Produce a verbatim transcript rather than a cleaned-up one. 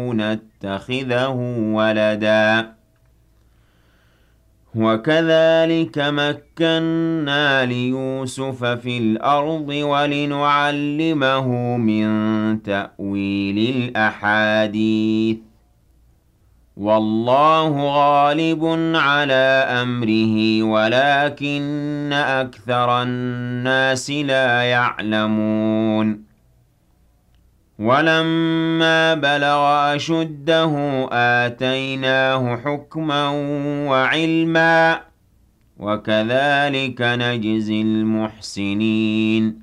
نتخذه ولدا وكذلك مكنا ليوسف في الأرض ولنعلمه من تأويل الأحاديث والله غالب على أمره ولكن أكثر الناس لا يعلمون ولما بلغ أشده آتيناه حكما وعلما وكذلك نجزي المحسنين